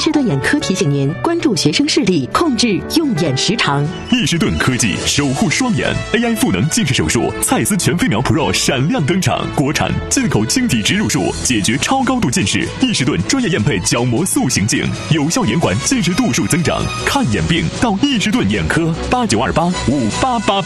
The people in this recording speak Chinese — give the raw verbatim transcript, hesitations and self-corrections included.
士顿眼科提醒您关注学生视力，控制用眼时长。 易士顿科技守护双眼 A I 赋能近视手术，蔡司全飞秒 Pro 闪亮登场，国产进口晶体植入术，解决超高度近视。易士顿专业验配角膜塑形镜，有效延缓近视度数增长。看眼病到易士顿眼科，八九二八五八八。